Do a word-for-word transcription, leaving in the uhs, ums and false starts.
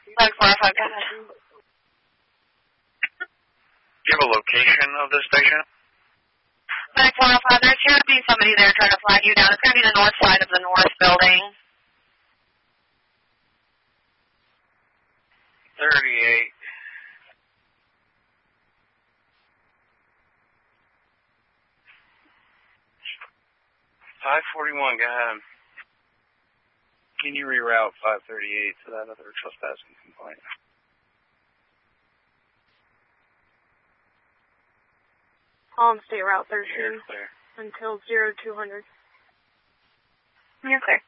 five four five, go ahead. Do you have a location of this station? five four five, there's going to be somebody there trying to flag you down. It's going to be the north side of the north building. thirty-eight. five forty-one, go ahead. Can you reroute five thirty-eight to that other trespassing complaint? On State Route thirteen You're clear. until zero two hundred. You're clear.